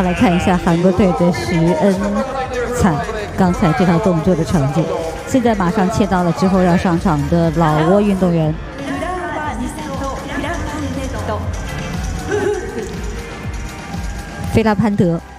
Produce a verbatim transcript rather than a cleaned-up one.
好，来看一下韩国队的徐恩灿刚才这套动作的成绩。现在马上切到了之后要上场的老挝运动员。菲拉潘德。